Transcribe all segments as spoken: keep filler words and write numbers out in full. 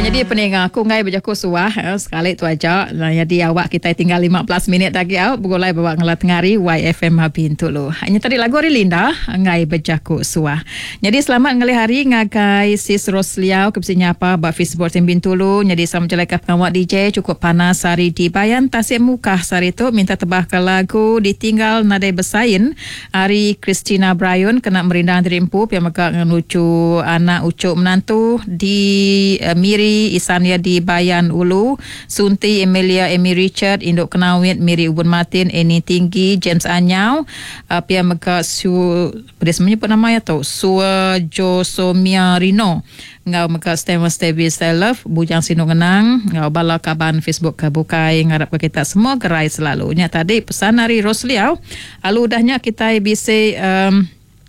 jadi pening aku ngai berjaku suah sekali tu aja. Jadi awak kita tinggal lima belas minit lagi awak begolai bawa ngelat ngari Y F M Habin Tulu. Hanya tadi lagu Ari Linda ngai berjaku suah. Jadi selamat ngali hari ngagai sis Rosliau kepsinya apa bak Facebook tim Bintulu. Jadi sama jelekap ngawak D J cukup panas hari di Bayan Tasik Muka sari tu minta tebah ke lagu ditinggal nadai bersain. Hari Christina Bryan kena merindang dirimpu yang maka ngelucu anak ucuk menantu di uh, Miri Isania di Bayan Ulu, Sunti Emilia Emi Richard Induk Kenawit Miri Ubun Martin Eni Tinggi James Anyau uh, pia maka su pedes menyebut nama ya tau Sua Josomia Rino ngau maka Stem Stevi Stay Love bujang sinu ngenang ngau bala kaban Facebook kebukai ngarap ke kita semua gerai selalu nya tadi pesan hari Rosliau alu udahnya kita bisa um,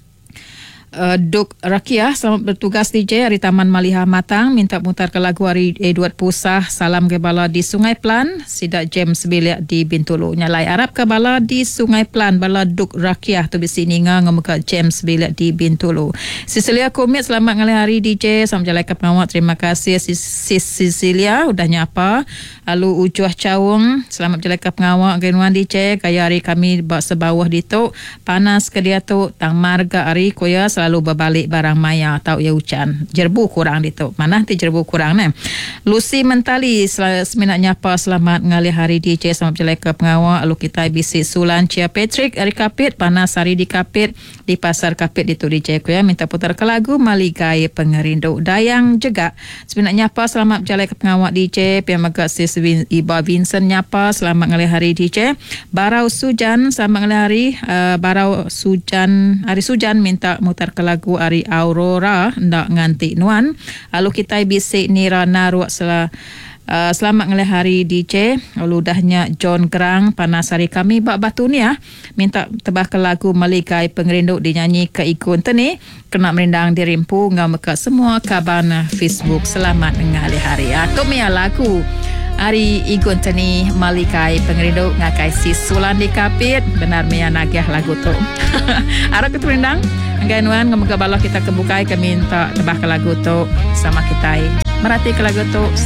Uh, Duk Rakia selamat bertugas D J hari Taman Maliha Matang minta mutar ke lagu hari Edward Pusah salam ke bala di Sungai Plan sidak James Biliak di Bintulu nyalai Arab ke bala di Sungai Plan bala Duk Rakia tu bisi ninga ngemuka James Biliak di Bintulu. Cecilia Komit selamat ngalih hari D J selamat jalai ke pengawak terima kasih Sis, Sis Cecilia udah nyapa lalu Ujuah Cawung selamat jalai ke pengawak genuan D J kaya hari kami sebawah dituk panas ke dia tu tang marga hari koya lalu berbalik barang maya atau ya hujan jerbu kurang itu mana ti jerbu kurang ne Lucy Mentali seminat nyapa selamat ngalih hari D J selamat jelek ke pengawak lalu kita bisi Sulan Cia Patrick hari Kapit panas hari di Kapit di pasar Kapit itu D J ku ya minta putar ke lagu Maligai Pengerindu Dayang juga seminat nyapa selamat jelek ke pengawak D J pihak megak sis Iba Vincent nyapa selamat ngalih hari D J Barau Sujan selamat ngalih hari uh, Barau Sujan hari Sujan minta mutar ke lagu Ari Aurora ndak nganti nuan lalu kita bisik Nira Naruak sel, uh, selamat ngelih hari D J lalu dahnya John Gerang panas hari kami bak batu ni ya minta tebah ke lagu Maligai Pengerinduk dinyanyi ke ikun teni kena merindang dirimpu ngau meka semua kaban Facebook selamat ngelih hari ya tu mia lagu Ari Igun Teni Maligai Pengerinduk ngakai si Sulan di Kapit benar mia nagiah lagu tu arah keterindang Gainuan ngemuka bala kita kebukai kami minta tebah ke lagu tu sama kita merhati ke lagu tu